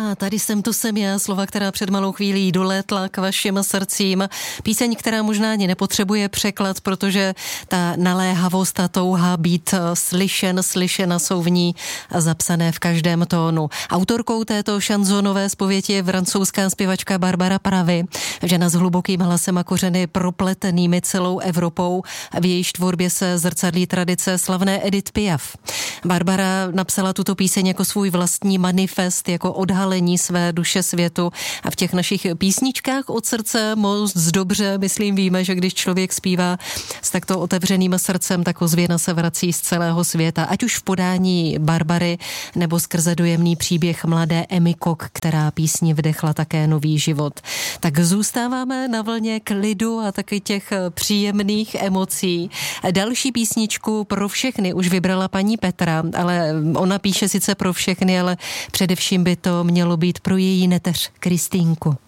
A tady jsem, tu jsem já, slova, která před malou chvílí dolétla k vašim srdcím. Píseň, která možná ani nepotřebuje překlad, protože ta naléhavost a touha být slyšena jsou v ní zapsané v každém tónu. Autorkou této šanzonové zpovědi je francouzská zpěvačka Barbara Pravi, žena s hlubokým hlasem a kořeny propletenými celou Evropou. V jejíž tvorbě se zrcadlí tradice slavné Edith Piaf. Barbara napsala tuto píseň jako svůj vlastní manifest, jako odhalení své duše světu, a v těch našich písničkách od srdce moc dobře, myslím, víme, že když člověk zpívá s takto otevřeným srdcem, tak ozvěna se vrací z celého světa, ať už v podání Barbary nebo skrze dojemný příběh mladé Emmy Kok, která písni vdechla také nový život. Tak zůstáváme na vlně klidu a taky těch příjemných emocí. Další písničku pro všechny už vybrala paní Petra, ale ona píše sice pro všechny, ale především by to mělo být pro její neteř Kristýnku.